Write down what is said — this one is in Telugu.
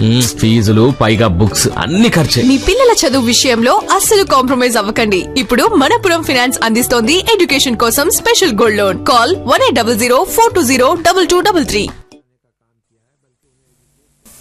ఫీజులు పైగా బుక్స్ అన్ని ఖర్చే. మీ పిల్లల చదువు విషయంలో అస్సలు కాంప్రమైజ్ అవ్వకండి. ఇప్పుడు మనపురం ఫైనాన్స్ అందిస్తోంది ఎడ్యుకేషన్ కోసం స్పెషల్ గోల్డ్ లోన్. కాల్ 1800 420 2233.